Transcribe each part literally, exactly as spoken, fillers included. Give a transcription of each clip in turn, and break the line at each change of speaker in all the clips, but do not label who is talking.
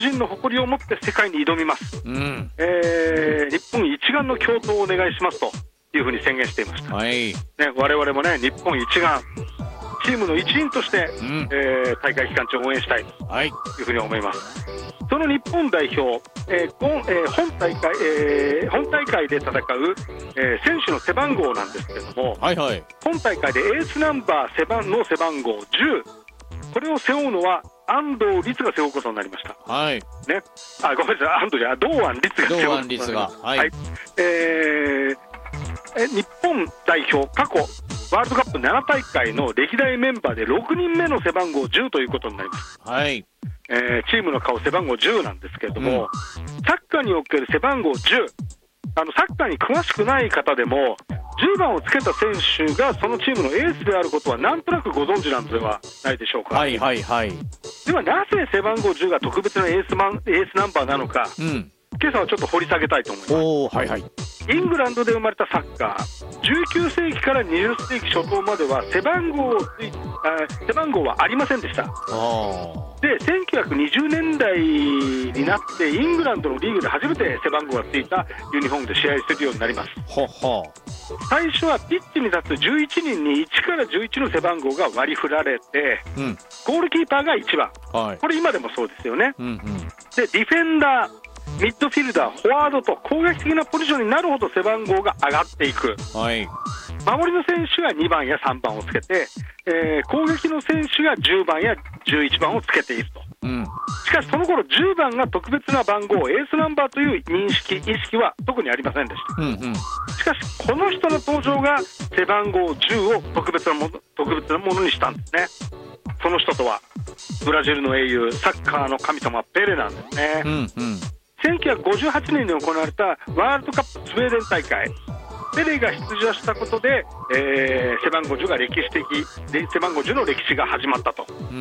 人の誇りを持って世界に挑みます、
うん
えー、日本一丸の共闘をお願いしますというふうに宣言していました、
はい
ね、我々もね日本一丸チームの一員として、
うん
えー、大会期間中応援したいと
はい
いうふうに思います。その日本代表、えー本えー、本大会、えー、本大会で戦う、えー、選手の背番号なんですけれども、
はいはい
本大会でエースナンバー背番の背番号じゅう、これを背負うのは安藤律が背負うことになりました。
はい
ね、あごめんなさい、安藤じゃ堂安律が背負うことになりました。
堂安律がはい、
はい、えーえ日本代表過去ワールドカップなな大会の歴代メンバーでろくにんめの背番号じゅうということになります。
はい、
えー、チームの顔背番号じゅうなんですけれども、うん、サッカーにおける背番号じゅう、あのサッカーに詳しくない方でもじゅうばんをつけた選手がそのチームのエースであることはなんとなくご存知なのではないでしょうか。
はいはいはい。
ではなぜ背番号じゅうが特別なエースマン、エースナンバーなのか、うん、今朝はちょっと掘り下げたいと思います。
おー、はいはい。
イングランドで生まれたサッカー、じゅうきゅうせいきからにじゅっせいき初頭までは背番号をついあ背番号はありませんでした。でせんきゅうひゃくにじゅうねんだいになってイングランドのリーグで初めて背番号がついたユニフォームで試合するようになります。
ほほ
最初はピッチに立つじゅういちにんにいちからじゅういちの背番号が割り振られて、うん、ゴールキーパーがいちばん、はい、これ今でもそうですよね、うんうん、でディフェンダー、ミッドフィルダー、フォワードと攻撃的なポジションになるほど背番号が上がっていく、はい、守りの選手がにばんやさんばんをつけて、えー、攻撃の選手がじゅうばんやじゅういちばんをつけていると、うん、しかしその頃じゅうばんが特別な番号、エースナンバーという認識、意識は特にありませんでした、うんうん、しかしこの人の登場が背番号じゅうを特別なもの、特別なものにしたんですね。その人とはブラジルの英雄、サッカーの神様ペレなんですね、うんうん、せんきゅうひゃくごじゅうはちねんに行われたワールドカップスウェーデン大会、ペレが出場したことで、えー、背番号じゅうが歴史的で背番号じゅうの歴史が始まったと、うん、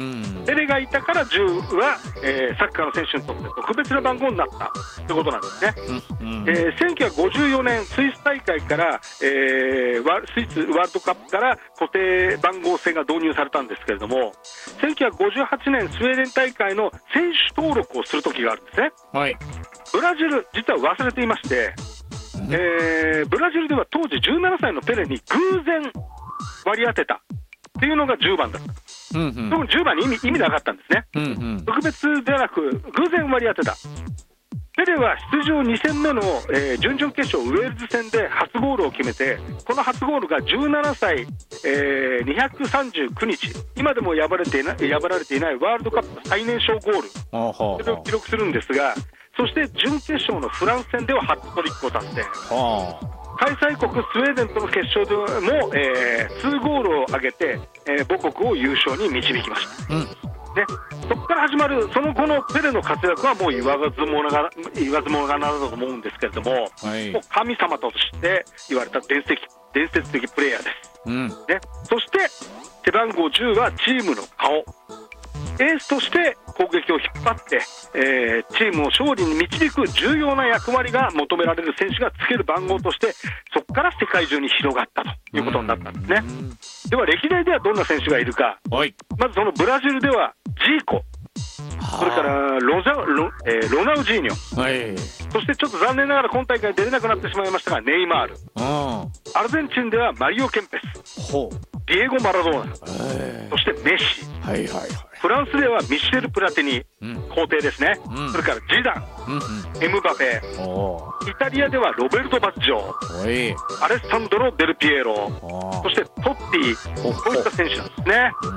ペレがいたからじゅうは、えー、サッカーの選手にとって特別な番号になったということなんですね、うんうん、えー、せんきゅうひゃくごじゅうよねんスイス大会から、えー、スイスワールドカップから固定番号制が導入されたんですけれども、せんきゅうひゃくごじゅうはちねんスウェーデン大会の選手登録をする時があるんですね、はい、ブラジル実は忘れていまして、えー、ブラジルでは当時じゅうななさいのペレに偶然割り当てたっていうのがじゅうばんだった、うんうん、特にじゅうばんに意味、意味なかったんですね、うんうん、特別ではなく偶然割り当てた。ペレは出場に戦目の、えー、準々決勝ウェールズ戦で初ゴールを決めて、この初ゴールがじゅうななさい、えー、にひゃくさんじゅうくにち、今でも破れていない、破られていないワールドカップ最年少ゴール、それを記録するんですが、そして準決勝のフランス戦では初トリックを達成、開催国スウェーデンとの決勝でも、えー、にゴールを挙げて、えー、母国を優勝に導きました、うんね、そこから始まるその後のペレの活躍はもう言わずものが言わずものがならだと思うんですけれども、はい、もう神様として言われた伝説伝説的プレーヤーです、うんね、そして背番号じゅうはチームの顔、エースとして攻撃を引っ張って、えー、チームを勝利に導く重要な役割が求められる選手がつける番号として、そこから世界中に広がったということになったんですね。では歴代ではどんな選手がいるか、はい、まずそのブラジルではジーコ、それからロザ ロ,、えー、ロナウジーニョ、はい、そしてちょっと残念ながら今大会出れなくなってしまいましたがネイマール、アルゼンチンではマリオ・ケンペス、ほうディエゴ・マラドーナ、そしてメッシ、はいはいはい、フランスではミシェル・プラティニ、うん、皇帝ですね、うん、それからジダン、うんうん、エムバペ、イタリアではロベルト・バッジョ、アレッサンドロ・デルピエロ、そしてトッティ、こういった選手なんですね、うん、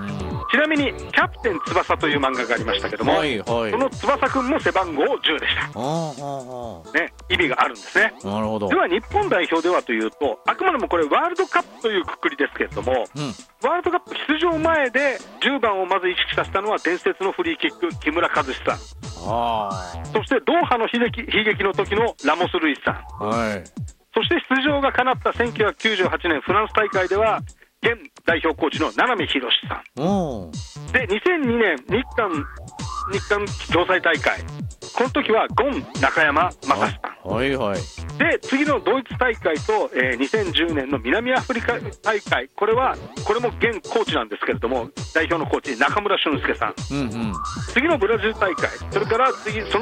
ちなみにキャプテン翼という漫画がありましたけども、はいはい、その翼くんも背番号じゅうでした、ね、意味があるんですね。なるほど。では日本代表ではというと、あくまでもこれワールドカップというくくりですけれども、うん、ワールドカップ出場前でじゅうばんをまず意識させたのは伝説のフリーキック木村和志さん、あそしてドーハの悲劇、悲劇の時のラモス・ルイスさん、はい、そして出場が叶ったせんきゅうひゃくきゅうじゅうはちねんフランス大会では現代表コーチの名波浩さんで、にせんにねん日韓日韓共催大会、この時はゴン中山雅史さん、はいはい、 で次のドイツ大会と、えー、にせんじゅうねんの南アフリカ大会、これはこれも現コーチなんですけれども、代表のコーチ中村俊輔さん、うんうん、次のブラジル大会、それから次その